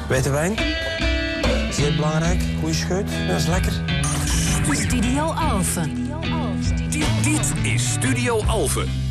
Witte wijn. Zeer belangrijk. Goeie scheut. Dat is lekker. Studio Alphen. Dit is Studio Alphen.